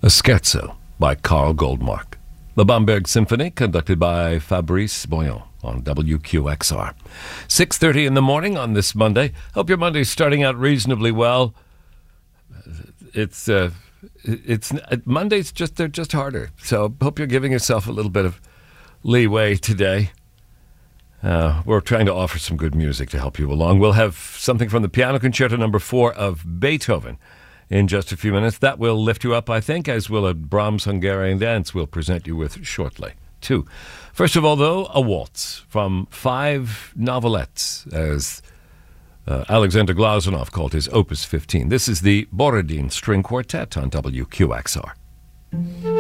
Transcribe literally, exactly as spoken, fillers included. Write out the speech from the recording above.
A Scherzo by Carl Goldmark. The Bamberg Symphony, conducted by Fabrice Boyon on W Q X R. six thirty in the morning on this Monday. Hope your Monday's starting out reasonably well. It's uh, it's Mondays just they're just harder. So hope you're giving yourself a little bit of leeway today. Uh, we're trying to offer some good music to help you along. We'll have something from the Piano Concerto Number Four of Beethoven in just a few minutes. That will lift you up, I think, as will a Brahms Hungarian dance we'll present you with shortly, too. First of all, though, a waltz from five novelettes, as uh, Alexander Glazunov called his Opus fifteen. This is the Borodin String Quartet on W Q X R.